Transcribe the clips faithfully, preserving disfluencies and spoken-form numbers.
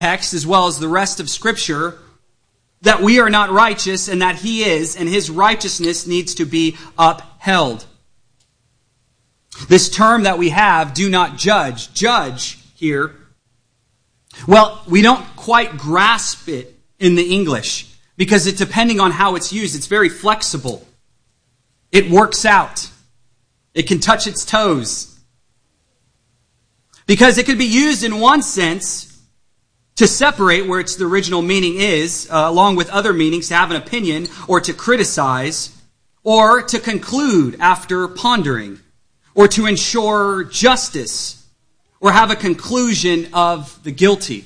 text, as well as the rest of Scripture, that we are not righteous and that he is, and his righteousness needs to be upheld. This term that we have, do not judge, judge here, well, we don't quite grasp it in the English because it, depending on how it's used, it's very flexible. It works out. It can touch its toes. Because it could be used in one sense to separate where its the original meaning is, uh, along with other meanings, to have an opinion or to criticize, or to conclude after pondering, or to ensure justice, or have a conclusion of the guilty.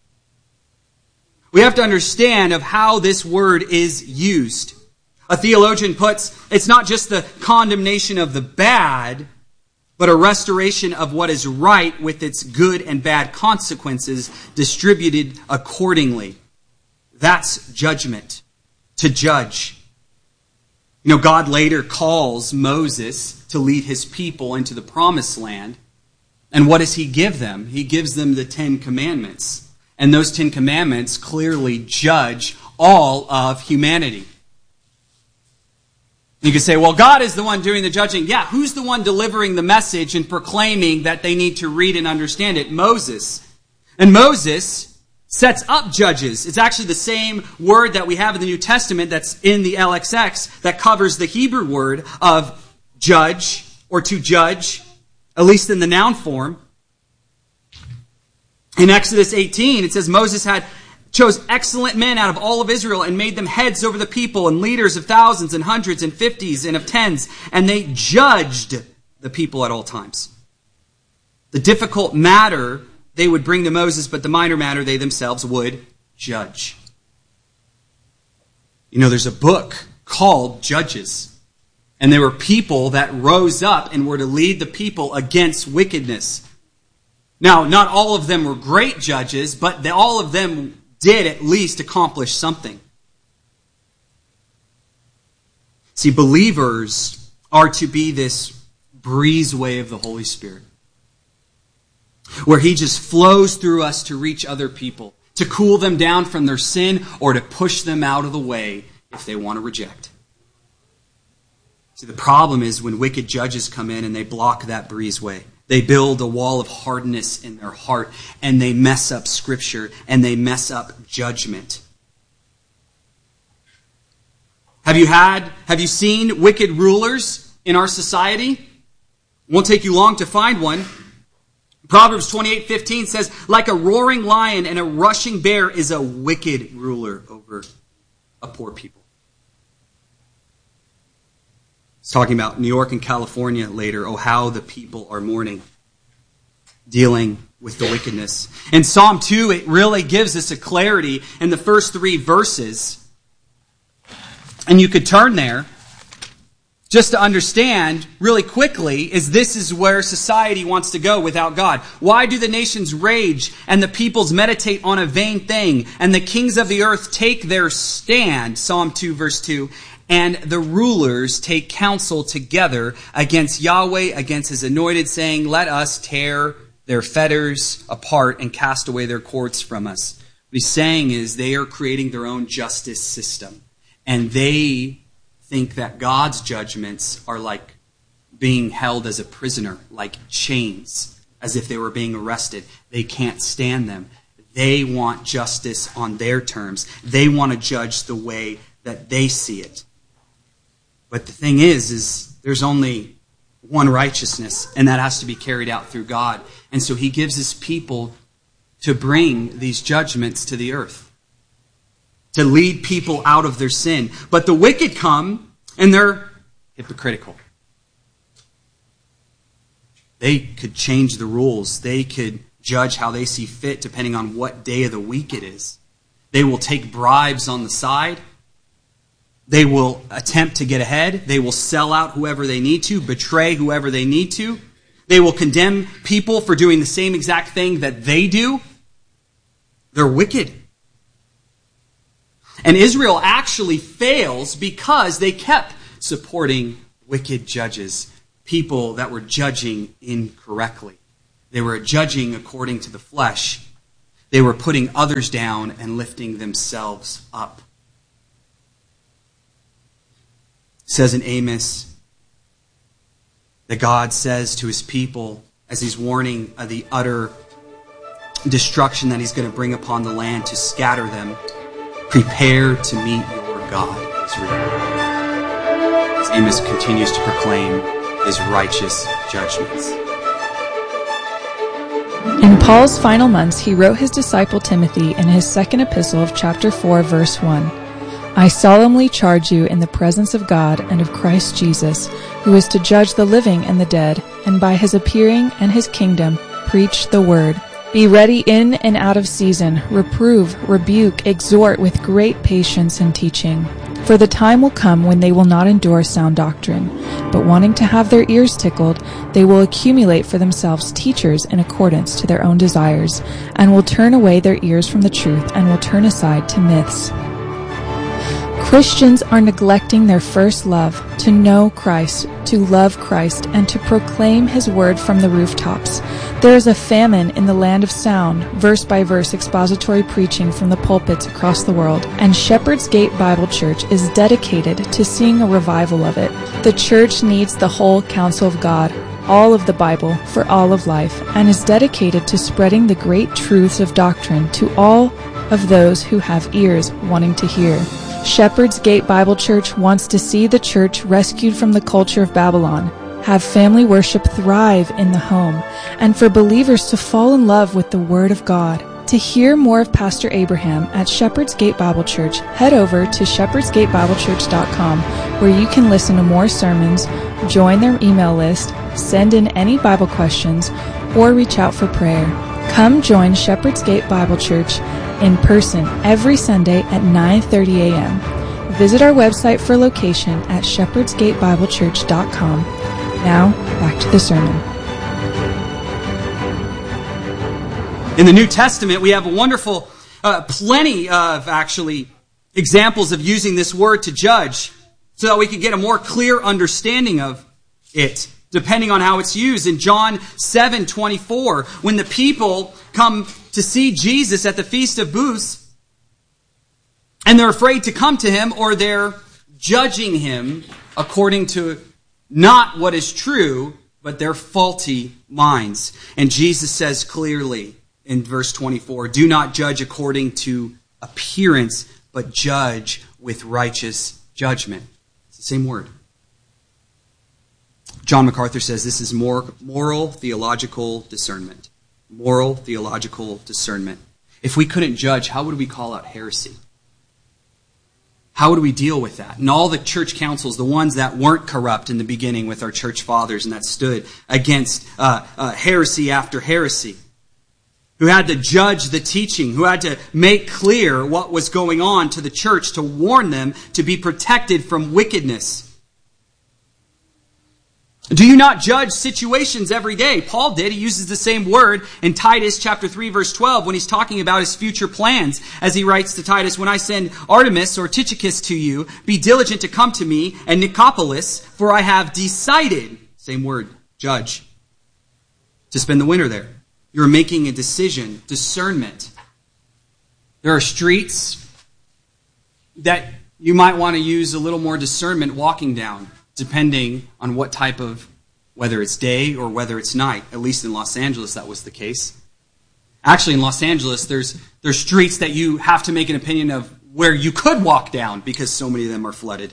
We have to understand of how this word is used. A theologian puts, it's not just the condemnation of the bad, but a restoration of what is right with its good and bad consequences distributed accordingly. That's judgment, to judge. You know, God later calls Moses to lead his people into the promised land. And what does he give them? He gives them the Ten Commandments. And those Ten Commandments clearly judge all of humanity. You can say, well, God is the one doing the judging. Yeah, who's the one delivering the message and proclaiming that they need to read and understand it? Moses. And Moses sets up judges. It's actually the same word that we have in the New Testament that's in the L X X that covers the Hebrew word of judge or to judge, at least in the noun form. In Exodus eighteen, it says Moses had chose excellent men out of all of Israel and made them heads over the people and leaders of thousands and hundreds and fifties and of tens. And they judged the people at all times. The difficult matter they would bring to Moses, but the minor matter they themselves would judge. You know, there's a book called Judges. And there were people that rose up and were to lead the people against wickedness. Now, not all of them were great judges, but they, all of them did at least accomplish something. See, believers are to be this breezeway of the Holy Spirit, where he just flows through us to reach other people, to cool them down from their sin, or to push them out of the way if they want to reject. See, the problem is when wicked judges come in and they block that breezeway. They build a wall of hardness in their heart, and they mess up Scripture, and they mess up judgment. Have you had, have you seen wicked rulers in our society? It won't take you long to find one. Proverbs twenty-eight fifteen says, like a roaring lion and a rushing bear is a wicked ruler over a poor people. It's talking about New York and California later. Oh, how the people are mourning, dealing with the wickedness. In Psalm two, it really gives us a clarity in the first three verses. And you could turn there just to understand really quickly is this is where society wants to go without God. Why do the nations rage and the peoples meditate on a vain thing and the kings of the earth take their stand? Psalm two, verse two. And the rulers take counsel together against Yahweh, against his anointed, saying, let us tear their fetters apart and cast away their cords from us. What he's saying is they are creating their own justice system. And they think that God's judgments are like being held as a prisoner, like chains, as if they were being arrested. They can't stand them. They want justice on their terms. They want to judge the way that they see it. But the thing is, is there's only one righteousness, and that has to be carried out through God. And so he gives his people to bring these judgments to the earth, to lead people out of their sin. But the wicked come, and they're hypocritical. They could change the rules. They could judge how they see fit depending on what day of the week it is. They will take bribes on the side. They will attempt to get ahead. They will sell out whoever they need to, betray whoever they need to. They will condemn people for doing the same exact thing that they do. They're wicked. And Israel actually fails because they kept supporting wicked judges, people that were judging incorrectly. They were judging according to the flesh. They were putting others down and lifting themselves up. It says in Amos that God says to his people, as he's warning of the utter destruction that he's going to bring upon the land to scatter them, prepare to meet your God, Israel. As Amos continues to proclaim his righteous judgments. In Paul's final months, he wrote his disciple Timothy in his second epistle of chapter four, verse one, I solemnly charge you in the presence of God and of Christ Jesus, who is to judge the living and the dead, and by his appearing and his kingdom, preach the word. Be ready in and out of season, reprove, rebuke, exhort with great patience and teaching. For the time will come when they will not endure sound doctrine, but wanting to have their ears tickled, they will accumulate for themselves teachers in accordance to their own desires, and will turn away their ears from the truth and will turn aside to myths. Christians are neglecting their first love, to know Christ, to love Christ, and to proclaim his word from the rooftops. There is a famine in the land of sound, verse by verse expository preaching from the pulpits across the world, and Shepherd's Gate Bible Church is dedicated to seeing a revival of it. The church needs the whole counsel of God, all of the Bible, for all of life, and is dedicated to spreading the great truths of doctrine to all of those who have ears wanting to hear. Shepherd's Gate Bible Church wants to see the church rescued from the culture of Babylon, have family worship thrive in the home, and for believers to fall in love with the Word of God. To hear more of Pastor Abraham at Shepherd's Gate Bible Church, head over to shepherds gate bible church dot com, where you can listen to more sermons, join their email list, send in any Bible questions, or reach out for prayer. Come join Shepherd's Gate Bible Church in person every Sunday at nine thirty a.m. Visit our website for location at shepherds gate bible church dot com. Now, back to the sermon. In the New Testament, we have a wonderful, uh, plenty of actually examples of using this word to judge so that we can get a more clear understanding of it, depending on how it's used. In John seven twenty-four, when the people come to see Jesus at the Feast of Booths, and they're afraid to come to him, or they're judging him according to not what is true, but their faulty minds. And Jesus says clearly in verse twenty-four, do not judge according to appearance, but judge with righteous judgment. It's the same word. John MacArthur says this is more moral theological discernment. Moral theological discernment. If we couldn't judge, how would we call out heresy? How would we deal with that? And all the church councils, the ones that weren't corrupt in the beginning with our church fathers and that stood against uh, uh, heresy after heresy, who had to judge the teaching, who had to make clear what was going on to the church, to warn them to be protected from wickedness. Do you not judge situations every day? Paul did. He uses the same word in Titus chapter three, verse twelve, when he's talking about his future plans, as he writes to Titus, when I send Artemis or Tychicus to you, be diligent to come to me, and Nicopolis, for I have decided, same word, judge, to spend the winter there. You're making a decision, discernment. There are streets that you might want to use a little more discernment walking down, depending on what type of, whether it's day or whether it's night. At least in Los Angeles, that was the case. Actually, in Los Angeles, there's there's streets that you have to make an opinion of where you could walk down because so many of them are flooded.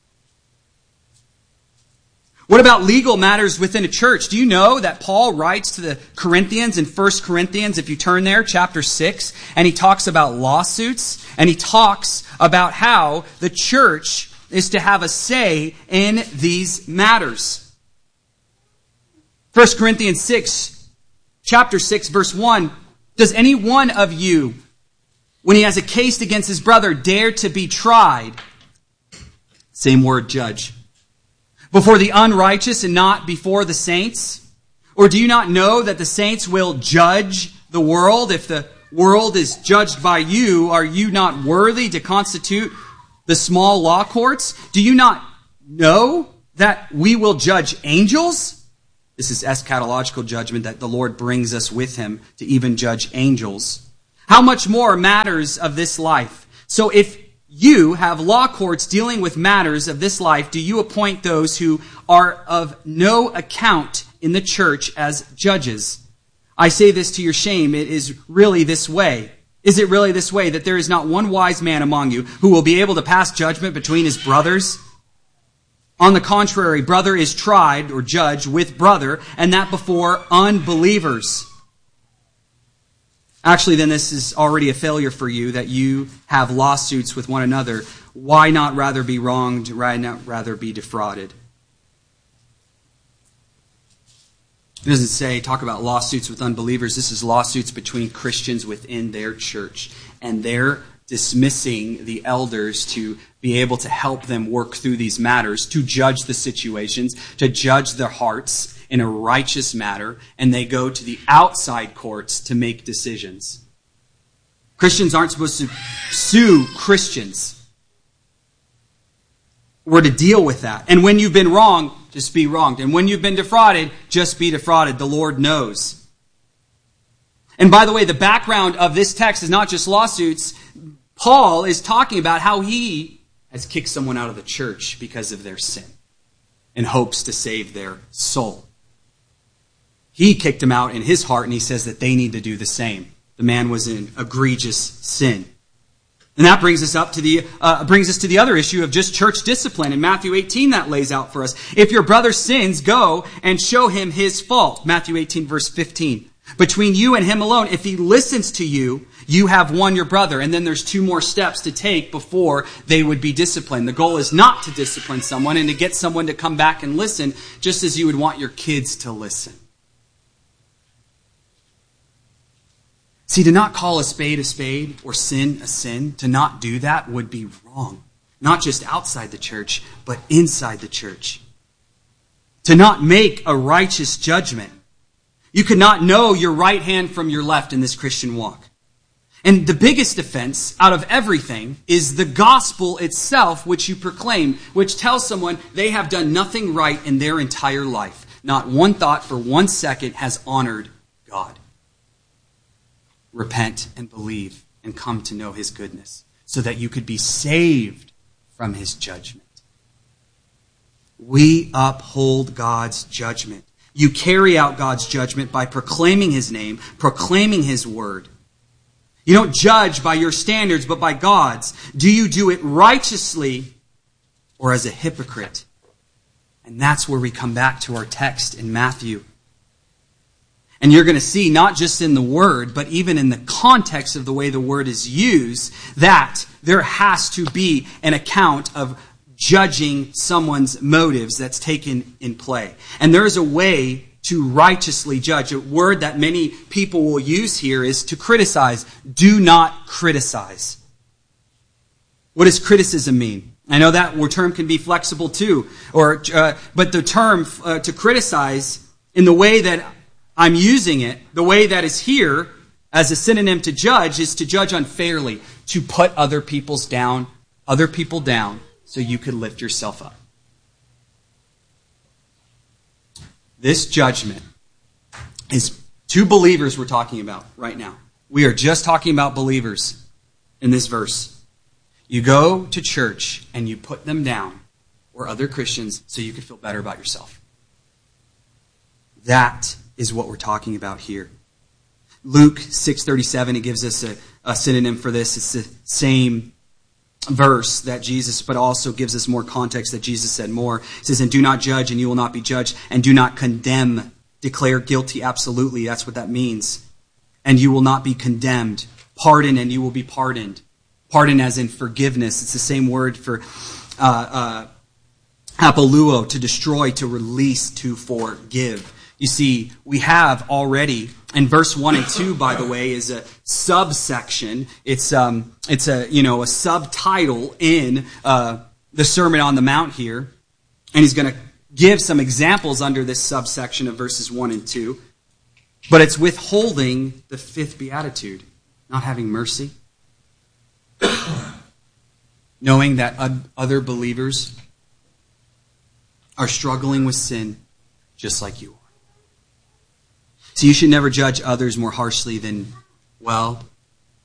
What about legal matters within a church? Do you know that Paul writes to the Corinthians in First Corinthians, if you turn there, chapter six, and he talks about lawsuits, and he talks about how the church is to have a say in these matters. First Corinthians six, chapter six, verse one, does any one of you, when he has a case against his brother, dare to be tried? Same word, judge. Before the unrighteous and not before the saints? Or do you not know that the saints will judge the world? If the world is judged by you, are you not worthy to constitute the small law courts? Do you not know that we will judge angels? This is eschatological judgment that the Lord brings us with him to even judge angels. How much more matters of this life? So if you have law courts dealing with matters of this life, do you appoint those who are of no account in the church as judges? I say this to your shame. It is really this way. Is it really this way that there is not one wise man among you who will be able to pass judgment between his brothers? On the contrary, brother is tried or judged with brother, and that before unbelievers. Actually, then this is already a failure for you that you have lawsuits with one another. Why not rather be wronged, why not rather be defrauded? It doesn't say, talk about lawsuits with unbelievers. This is lawsuits between Christians within their church. And they're dismissing the elders to be able to help them work through these matters, to judge the situations, to judge their hearts in a righteous matter, and they go to the outside courts to make decisions. Christians aren't supposed to sue Christians. We're to deal with that. And when you've been wronged, just be wronged. And when you've been defrauded, just be defrauded. The Lord knows. And by the way, the background of this text is not just lawsuits. Paul is talking about how he has kicked someone out of the church because of their sin in hopes to save their soul. He kicked him out in his heart, and he says that they need to do the same. The man was in egregious sin. And that brings us up to the uh, brings us to the other issue of just church discipline. In Matthew eighteen, that lays out for us. If your brother sins, go and show him his fault. Matthew eighteen, verse fifteen. Between you and him alone, if he listens to you, you have won your brother. And then there's two more steps to take before they would be disciplined. The goal is not to discipline someone and to get someone to come back and listen, just as you would want your kids to listen. See, to not call a spade a spade or sin a sin, to not do that would be wrong. Not just outside the church, but inside the church. To not make a righteous judgment. You cannot know your right hand from your left in this Christian walk. And the biggest offense out of everything is the gospel itself, which you proclaim, which tells someone they have done nothing right in their entire life. Not one thought for one second has honored God. Repent and believe and come to know his goodness so that you could be saved from his judgment. We uphold God's judgment. You carry out God's judgment by proclaiming his name, proclaiming his word. You don't judge by your standards, but by God's. Do you do it righteously or as a hypocrite? And that's where we come back to our text in Matthew. And you're going to see, not just in the word, but even in the context of the way the word is used, that there has to be an account of judging someone's motives that's taken in play. And there is a way to righteously judge. A word that many people will use here is to criticize. Do not criticize. What does criticism mean? I know that term can be flexible too, or uh, but the term uh, to criticize in the way that I'm using it, the way that is here as a synonym to judge is to judge unfairly, to put other people's down, other people down, so you could lift yourself up. This judgment is two believers we're talking about right now. We are just talking about believers in this verse. You go to church and you put them down, or other Christians, so you can feel better about yourself. That is what we're talking about here. Luke six thirty-seven, it gives us a, a synonym for this. It's the same verse that Jesus, but also gives us more context that Jesus said more. It says, and do not judge and you will not be judged, and do not condemn. Declare guilty absolutely. That's what that means. And you will not be condemned. Pardon and you will be pardoned. Pardon as in forgiveness. It's the same word for uh, uh, apoluo, to destroy, to release, to forgive. You see, we have already, and verse one and two, by the way, is a subsection. It's um, it's a you know a subtitle in uh, the Sermon on the Mount here, and he's going to give some examples under this subsection of verses one and two. But it's withholding the fifth beatitude, not having mercy, knowing that other believers are struggling with sin just like you are. So you should never judge others more harshly than, well,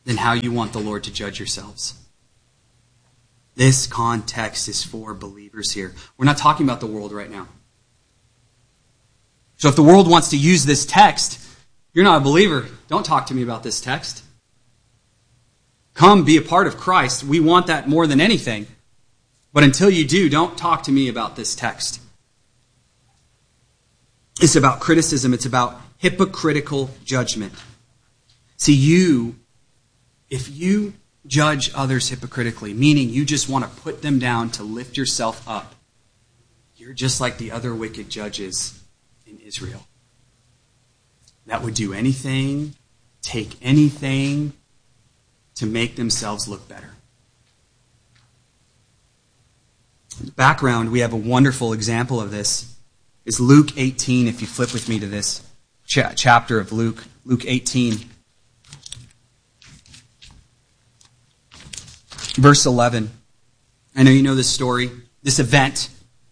than how you want the Lord to judge yourselves. This context is for believers here. We're not talking about the world right now. So if the world wants to use this text, you're not a believer. Don't talk to me about this text. Come be a part of Christ. We want that more than anything. But until you do, don't talk to me about this text. It's about criticism. It's about hypocritical judgment. See, you, if you judge others hypocritically, meaning you just want to put them down to lift yourself up, you're just like the other wicked judges in Israel that would do anything, take anything to make themselves look better. In the background, we have a wonderful example of this. It's Luke eighteen, if you flip with me to this cha- chapter of Luke, Luke eighteen. Verse eleven. I know you know this story, this event.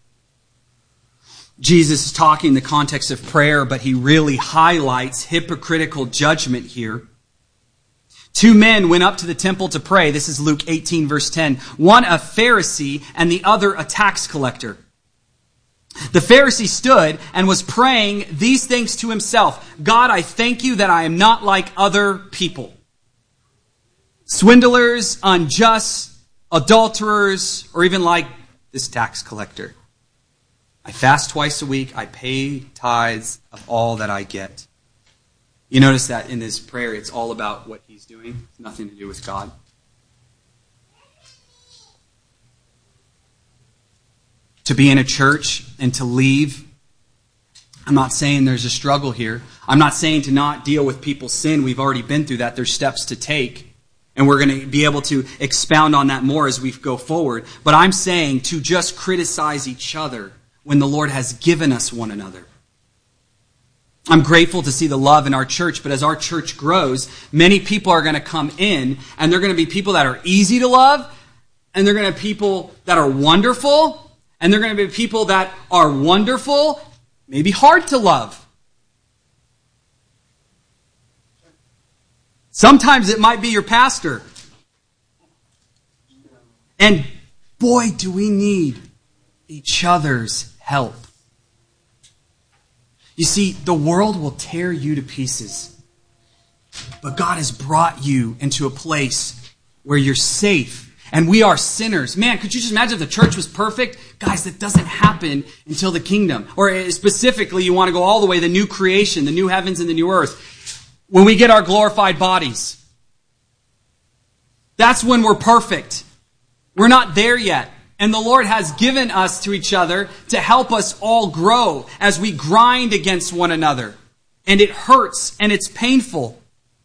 Jesus is talking in the context of prayer, but he really highlights hypocritical judgment here. Two men went up to the temple to pray. This is Luke eighteen, verse ten. One a Pharisee and the other a tax collector. The Pharisee stood and was praying these things to himself. God, I thank you that I am not like other people. Swindlers, unjust, adulterers, or even like this tax collector. I fast twice a week. I pay tithes of all that I get. You notice that in this prayer, it's all about what he's doing. It's nothing to do with God. To be in a church and to leave, I'm not saying there's a struggle here. I'm not saying to not deal with people's sin. We've already been through that. There's steps to take. And we're going to be able to expound on that more as we go forward. But I'm saying to just criticize each other when the Lord has given us one another. I'm grateful to see the love in our church, but as our church grows, many people are going to come in, and they're going to be people that are easy to love, and they're going to be people that are wonderful, and they're going to be people that are wonderful, maybe hard to love. Sometimes it might be your pastor. And boy, do we need each other's help. You see, the world will tear you to pieces. But God has brought you into a place where you're safe. And we are sinners. Man, could you just imagine if the church was perfect? Guys, that doesn't happen until the kingdom. Or specifically, you want to go all the way, the new creation, the new heavens and the new earth. When we get our glorified bodies. That's when we're perfect. We're not there yet. And the Lord has given us to each other to help us all grow as we grind against one another. And it hurts and it's painful.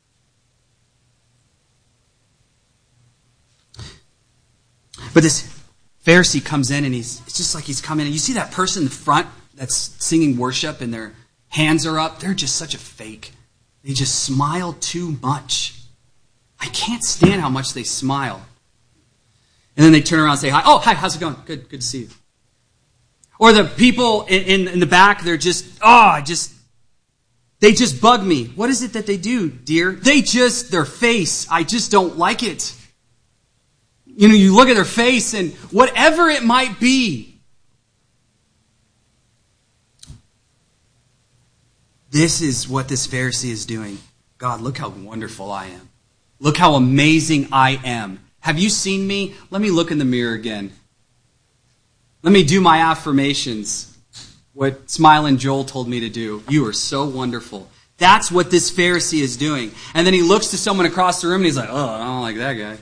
But this Pharisee comes in and he's it's just like he's coming in. You see that person in the front that's singing worship and their hands are up? They're just such a fake. They just smile too much. I can't stand how much they smile. And then they turn around and say hi. Oh, hi, how's it going? Good, good to see you. Or the people in, in, in the back, they're just, oh, just, they just bug me. What is it that they do, dear? They just, their face, I just don't like it. You know, you look at their face and whatever it might be. This is what this Pharisee is doing. God, look how wonderful I am. Look how amazing I am. Have you seen me? Let me look in the mirror again. Let me do my affirmations. What Smile and Joel told me to do. You are so wonderful. That's what this Pharisee is doing. And then he looks to someone across the room and he's like, oh, I don't like that guy.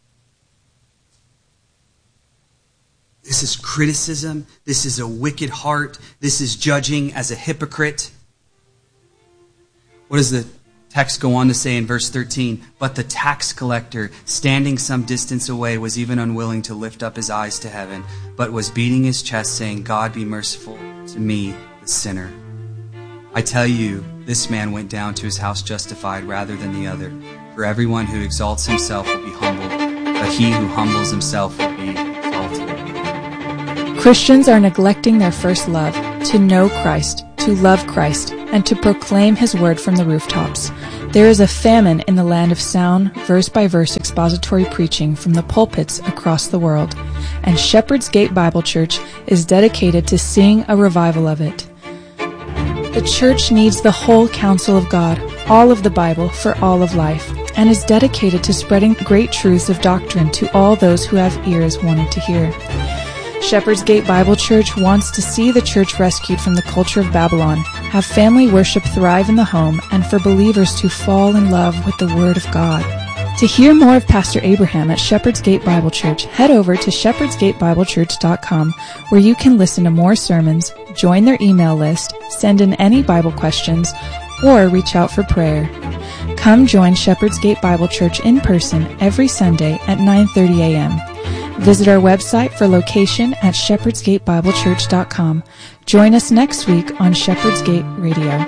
This is criticism. This is a wicked heart. This is judging as a hypocrite. What does the text go on to say in verse thirteen? But the tax collector, standing some distance away, was even unwilling to lift up his eyes to heaven, but was beating his chest, saying, God, be merciful to me, the sinner. I tell you, this man went down to his house justified rather than the other. For everyone who exalts himself will be humbled, but he who humbles himself will be exalted. Christians are neglecting their first love, to know Christ, to love Christ, and to proclaim His word from the rooftops. There is a famine in the land of sound, verse-by-verse expository preaching from the pulpits across the world, and Shepherd's Gate Bible Church is dedicated to seeing a revival of it. The church needs the whole counsel of God, all of the Bible for all of life, and is dedicated to spreading great truths of doctrine to all those who have ears wanting to hear. Shepherd's Gate Bible Church wants to see the church rescued from the culture of Babylon, have family worship thrive in the home, and for believers to fall in love with the Word of God. To hear more of Pastor Abraham at Shepherd's Gate Bible Church, head over to shepherds gate bible church dot com, where you can listen to more sermons, join their email list, send in any Bible questions, or reach out for prayer. Come join Shepherd's Gate Bible Church in person every Sunday at nine thirty a.m. Visit our website for location at shepherds gate bible church dot com. Join us next week on Shepherd's Gate Radio.